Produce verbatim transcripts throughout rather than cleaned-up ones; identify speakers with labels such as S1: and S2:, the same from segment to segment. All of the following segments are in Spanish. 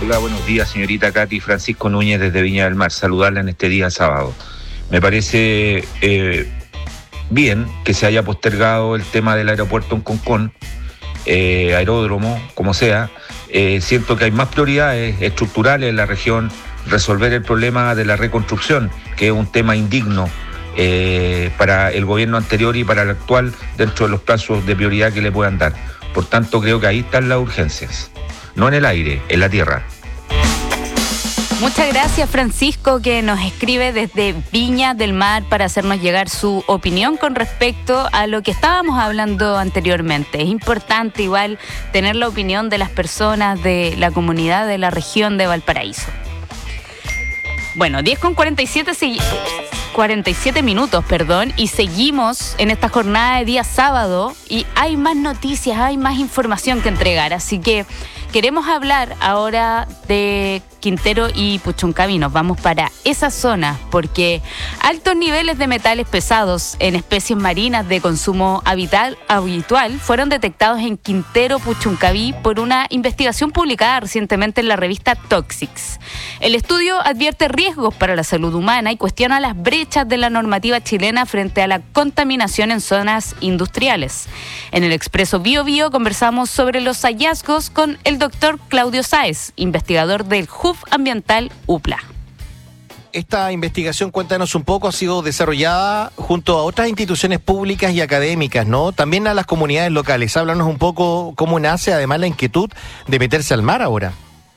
S1: Hola, buenos días, señorita Katy. Francisco Núñez desde Viña del Mar. Saludarla en este día sábado. Me parece eh, bien que se haya postergado el tema del aeropuerto en Concón, eh, aeródromo, como sea. Eh, siento que hay más prioridades estructurales en la región, resolver el problema de la reconstrucción, que es un tema indigno eh, para el gobierno anterior y para el actual dentro de los plazos de prioridad que le puedan dar. Por tanto, creo que ahí están las urgencias. No en el aire, en la tierra.
S2: Muchas gracias, Francisco, que nos escribe desde Viña del Mar para hacernos llegar su opinión con respecto a lo que estábamos hablando anteriormente. Es importante igual tener la opinión de las personas de la comunidad de la región de Valparaíso. Bueno, diez con cuarenta y siete, cuarenta y siete minutos, perdón, y seguimos en esta jornada de día sábado y hay más noticias, hay más información que entregar, así que queremos hablar ahora de Quintero y Puchuncaví. Nos vamos para esa zona porque altos niveles de metales pesados en especies marinas de consumo habitual, habitual fueron detectados en Quintero, Puchuncaví por una investigación publicada recientemente en la revista Toxics. El estudio advierte riesgos para la salud humana y cuestiona las brechas de la normativa chilena frente a la contaminación en zonas industriales. En el Expreso Bio Bio conversamos sobre los hallazgos con el doctor Claudio Sáez, investigador del Hub Ambiental U P L A.
S3: Esta investigación, cuéntanos un poco, ha sido desarrollada junto a otras instituciones públicas y académicas, ¿no? También a las comunidades locales. Háblanos un poco cómo nace además la inquietud de meterse al mar ahora.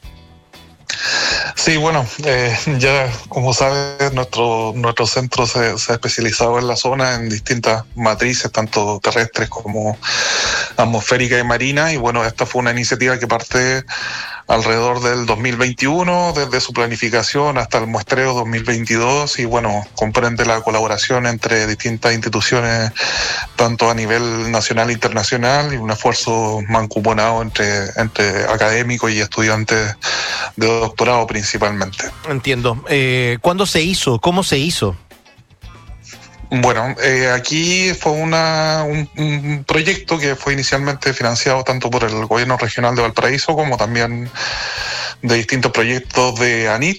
S4: Sí, bueno, eh, ya como sabes, nuestro nuestro centro se, se ha especializado en la zona en distintas matrices, tanto terrestres como atmosféricas y marinas, y bueno, esta fue una iniciativa que parte alrededor del dos mil veintiuno, desde su planificación hasta el muestreo dos mil veintidós, y bueno, comprende la colaboración entre distintas instituciones, tanto a nivel nacional e internacional, y un esfuerzo mancomunado entre, entre académicos y estudiantes de doctorado principalmente.
S3: Entiendo. Eh, ¿Cuándo se hizo? ¿Cómo se hizo?
S4: Bueno, eh, aquí fue una, un, un proyecto que fue inicialmente financiado tanto por el gobierno regional de Valparaíso como también de distintos proyectos de ANIT,